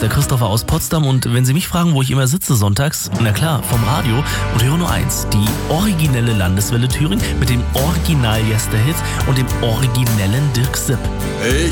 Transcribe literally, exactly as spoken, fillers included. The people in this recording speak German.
der Christopher aus Potsdam und wenn Sie mich fragen, wo ich immer sitze sonntags, na klar, vom Radio und höre nur eins, die originelle Landeswelle Thüringen mit dem Original Yesterhits und dem originellen Dirk Sipp. Ich